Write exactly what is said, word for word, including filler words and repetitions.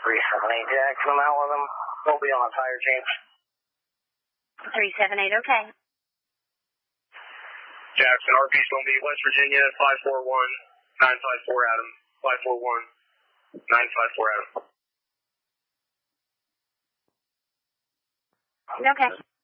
three seven eight Jackson, I'm out with him. We'll be on a tire change. three seven eight, okay. Jackson, R P's going to be West Virginia, five four one nine five four Adam. five four one nine five four Adam. Okay.